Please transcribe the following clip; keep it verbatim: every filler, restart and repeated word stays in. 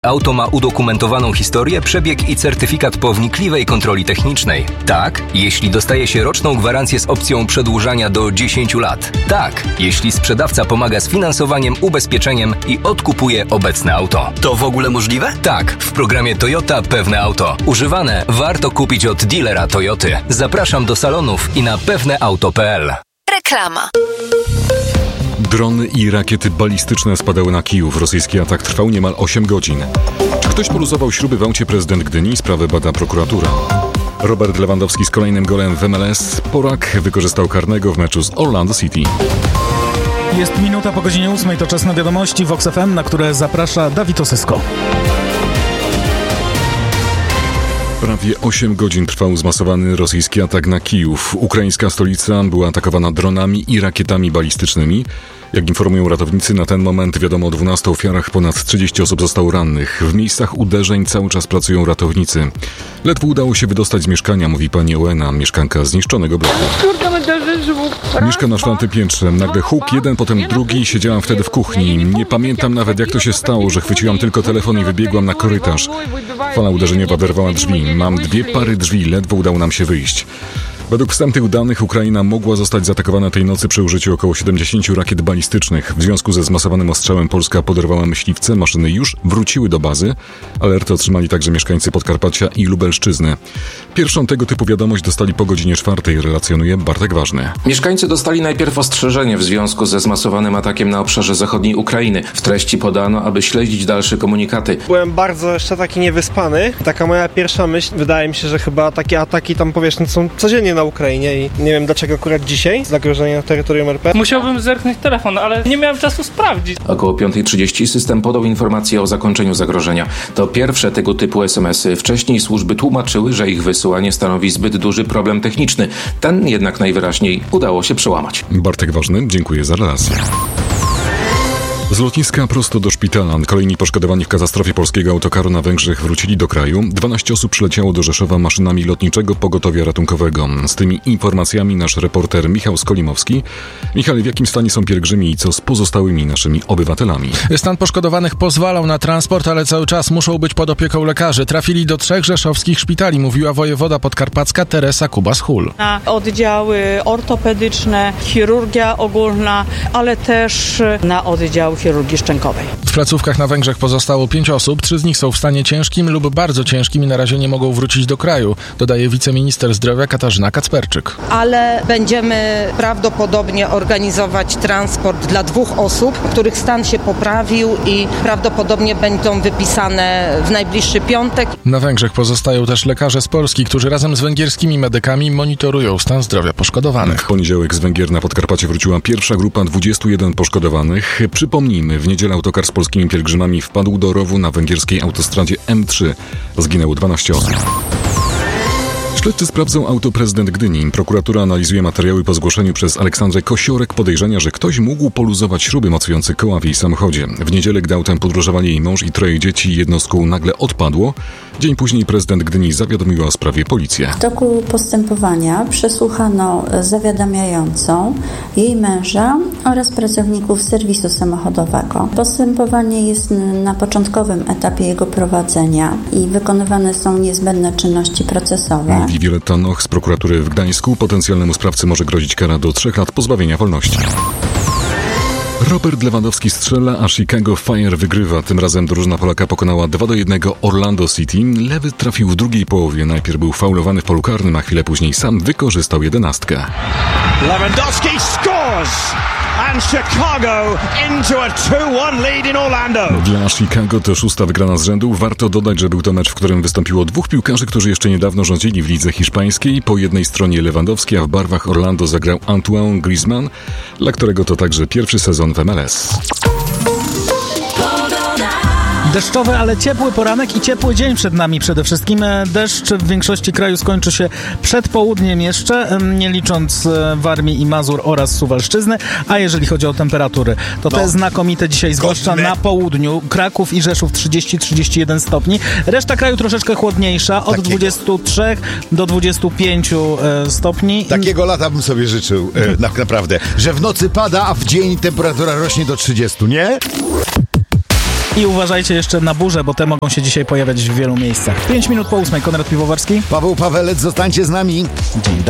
Auto ma udokumentowaną historię, przebieg i certyfikat po wnikliwej kontroli technicznej. Tak, jeśli dostaje się roczną gwarancję z opcją przedłużania do dziesięciu lat. Tak, jeśli sprzedawca pomaga z finansowaniem, ubezpieczeniem i odkupuje obecne auto. To w ogóle możliwe? Tak, w programie Toyota Pewne Auto. Używane warto kupić od dealera Toyoty. Zapraszam do salonów i na pewneauto kropka p l. Reklama. Drony i rakiety balistyczne spadały na Kijów. Rosyjski atak trwał niemal osiem godzin. Czy ktoś poluzował śruby w aucie prezydent Gdyni? Sprawę bada prokuratura. Robert Lewandowski z kolejnym golem w M L S. Polak wykorzystał karnego w meczu z Orlando City. Jest minuta po godzinie ósmej, to czas na wiadomości Vox F M, na które zaprasza Dawid Osysko. Prawie osiem godzin trwał zmasowany rosyjski atak na Kijów. Ukraińska stolica była atakowana dronami i rakietami balistycznymi. Jak informują ratownicy, na ten moment wiadomo o dwunastu ofiarach, ponad trzydzieści osób zostało rannych. W miejscach uderzeń cały czas pracują ratownicy. Ledwo udało się wydostać z mieszkania, mówi pani Ołena, mieszkanka zniszczonego bloku. Mieszka na czwartym piętrze. Nagle huk, jeden, potem drugi. Siedziałam wtedy w kuchni. Nie pamiętam nawet, jak to się stało, że chwyciłam tylko telefon i wybiegłam na korytarz. Fala uderzeniowa wyrwała drzwi. Mam dwie pary drzwi, ledwo udało nam się wyjść. Według wstępnych danych Ukraina mogła zostać zaatakowana tej nocy przy użyciu około siedemdziesięciu rakiet balistycznych. W związku ze zmasowanym ostrzałem Polska poderwała myśliwce. Maszyny już wróciły do bazy. Alerty otrzymali także mieszkańcy Podkarpacia i Lubelszczyzny. Pierwszą tego typu wiadomość dostali po godzinie czwartej, relacjonuje Bartek Ważny. Mieszkańcy dostali najpierw ostrzeżenie w związku ze zmasowanym atakiem na obszarze zachodniej Ukrainy. W treści podano, aby śledzić dalsze komunikaty. Byłem bardzo jeszcze taki niewyspany. Taka moja pierwsza myśl, wydaje mi się, że chyba takie ataki tam powierzchni są codziennie na Ukrainie i nie wiem dlaczego akurat dzisiaj zagrożenie na terytorium R P. Musiałbym zerknąć telefon, ale nie miałem czasu sprawdzić. Około piąta trzydzieści system podał informację o zakończeniu zagrożenia. To pierwsze tego typu es em esy. Wcześniej służby tłumaczyły, że ich wysyłanie stanowi zbyt duży problem techniczny. Ten jednak najwyraźniej udało się przełamać. Bartek Ważny, dziękuję za relację. Z lotniska prosto do szpitala. Kolejni poszkodowani w katastrofie polskiego autokaru na Węgrzech wrócili do kraju. dwanaście osób przyleciało do Rzeszowa maszynami lotniczego pogotowia ratunkowego. Z tymi informacjami nasz reporter Michał Skolimowski. Michał, w jakim stanie są pielgrzymi i co z pozostałymi naszymi obywatelami? Stan poszkodowanych pozwalał na transport, ale cały czas muszą być pod opieką lekarzy. Trafili do trzech rzeszowskich szpitali, mówiła wojewoda podkarpacka Teresa Kubas-Hul. Na oddziały ortopedyczne, chirurgia ogólna, ale też na oddział chirurgii szczękowej. W placówkach na Węgrzech pozostało pięć osób, trzy z nich są w stanie ciężkim lub bardzo ciężkim i na razie nie mogą wrócić do kraju, dodaje wiceminister zdrowia Katarzyna Kacperczyk. Ale będziemy prawdopodobnie organizować transport dla dwóch osób, których stan się poprawił i prawdopodobnie będą wypisane w najbliższy piątek. Na Węgrzech pozostają też lekarze z Polski, którzy razem z węgierskimi medykami monitorują stan zdrowia poszkodowanych. W poniedziałek z Węgier na Podkarpacie wróciła pierwsza grupa dwudziestu jeden poszkodowanych. Przypomnijmy, w niedzielę autokar z polskimi pielgrzymami wpadł do rowu na węgierskiej autostradzie M trzy. Zginęło dwanaście osób. Śledczy sprawdzą auto prezydent Gdyni. Prokuratura analizuje materiały po zgłoszeniu przez Aleksandrę Kosiorek podejrzenia, że ktoś mógł poluzować śruby mocujące koła w jej samochodzie. W niedzielę, gdy autem podróżowali jej mąż i troje dzieci, jedno z kół nagle odpadło. Dzień później prezydent Gdyni zawiadomiła o sprawie policję. W toku postępowania przesłuchano zawiadamiającą, jej męża oraz pracowników serwisu samochodowego. Postępowanie jest na początkowym etapie jego prowadzenia i wykonywane są niezbędne czynności procesowe. Mówi Wioletta Noch z prokuratury w Gdańsku. Potencjalnemu sprawcy może grozić kara do trzech lat pozbawienia wolności. Robert Lewandowski strzela, a Chicago Fire wygrywa. Tym razem drużyna Polaka pokonała dwa do jednego Orlando City. Lewy trafił w drugiej połowie. Najpierw był faulowany w polu karnym, a chwilę później sam wykorzystał jedenastkę. Lewandowski scores! And Chicago into a two one lead in Orlando. Dla Chicago to szósta wygrana z rzędu. Warto dodać, że był to mecz, w którym wystąpiło dwóch piłkarzy, którzy jeszcze niedawno rządzili w lidze hiszpańskiej. Po jednej stronie Lewandowski, a w barwach Orlando zagrał Antoine Griezmann, dla którego to także pierwszy sezon w M L S. Deszczowy, ale ciepły poranek i ciepły dzień przed nami przede wszystkim. Deszcz w większości kraju skończy się przed południem jeszcze, nie licząc Warmii i Mazur oraz Suwalszczyzny. A jeżeli chodzi o temperatury, to no. to jest znakomite dzisiaj, zwłaszcza na południu. Kraków i Rzeszów trzydzieści do trzydziestu jeden stopni. Reszta kraju troszeczkę chłodniejsza, od Takiego. dwudziestu trzech do dwudziestu pięciu stopni. Takiego lata bym sobie życzył, tak naprawdę. Że w nocy pada, a w dzień temperatura rośnie do trzydziestu, nie? I uważajcie jeszcze na burze, bo te mogą się dzisiaj pojawiać w wielu miejscach. Pięć minut po ósmej. Konrad Piwowarski. Paweł Pawelec, zostańcie z nami. Dzień dobry.